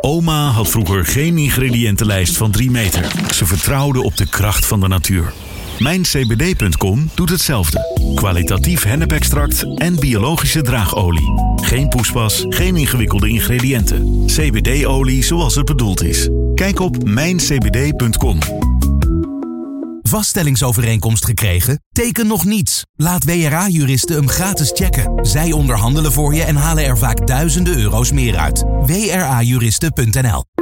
Oma had vroeger geen ingrediëntenlijst van 3 meter. Ze vertrouwde op de kracht van de natuur. MijnCBD.com doet hetzelfde. Kwalitatief hennepextract en biologische draagolie. Geen poespas, geen ingewikkelde ingrediënten. CBD-olie zoals het bedoeld is. Kijk op MijnCBD.com. Vaststellingsovereenkomst gekregen? Teken nog niets. Laat WRA-juristen hem gratis checken. Zij onderhandelen voor je en halen er vaak duizenden euro's meer uit. WRAjuristen.nl